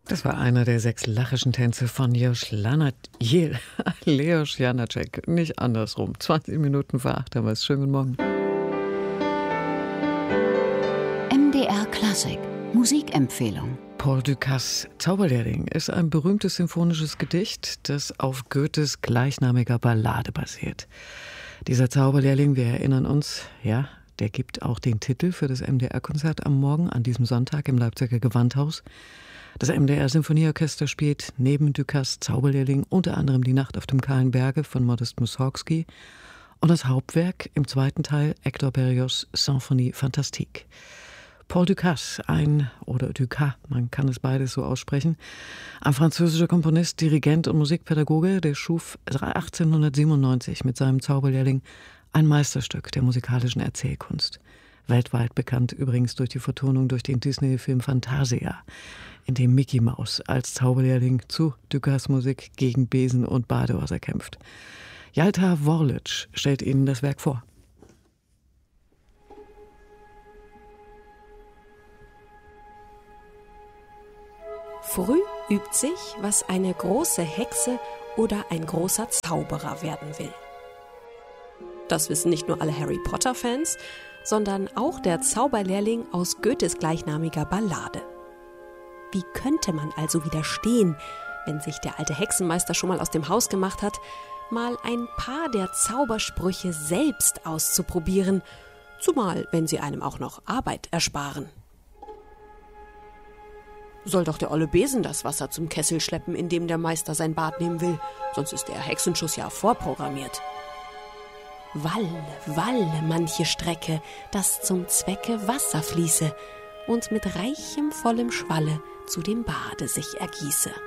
Das war einer der 6 lachischen Tänze von Leos Janáček. Nicht andersrum. 20 Minuten vor 8 haben wir es. Schönen guten Morgen. MDR Klassik. Musikempfehlung. Paul Dukas Zauberlehrling ist ein berühmtes symphonisches Gedicht, das auf Goethes gleichnamiger Ballade basiert. Dieser Zauberlehrling, wir erinnern uns, ja, der gibt auch den Titel für das MDR-Konzert am Morgen, an diesem Sonntag im Leipziger Gewandhaus. Das MDR-Symphonieorchester spielt neben Dukas Zauberlehrling unter anderem Die Nacht auf dem kahlen Berge von Modest Mussorgsky und das Hauptwerk im zweiten Teil Hector Berlioz' Symphonie Fantastique. Paul Dukas, Dukas, man kann es beides so aussprechen, ein französischer Komponist, Dirigent und Musikpädagoge, der schuf 1897 mit seinem Zauberlehrling ein Meisterstück der musikalischen Erzählkunst. Weltweit bekannt übrigens durch die Vertonung durch den Disney-Film Fantasia, in dem Mickey Mouse als Zauberlehrling zu Dukas Musik gegen Besen und Badewasser kämpft. Jalta Worlic stellt Ihnen das Werk vor. Früh übt sich, was eine große Hexe oder ein großer Zauberer werden will. Das wissen nicht nur alle Harry Potter-Fans, sondern auch der Zauberlehrling aus Goethes gleichnamiger Ballade. Wie könnte man also widerstehen, wenn sich der alte Hexenmeister schon mal aus dem Haus gemacht hat, mal ein paar der Zaubersprüche selbst auszuprobieren, zumal wenn sie einem auch noch Arbeit ersparen. Soll doch der olle Besen das Wasser zum Kessel schleppen, in dem der Meister sein Bad nehmen will, sonst ist der Hexenschuss ja vorprogrammiert. Walle manche Strecke, dass zum Zwecke Wasser fließe und mit reichem vollem Schwalle zu dem Bade sich ergieße.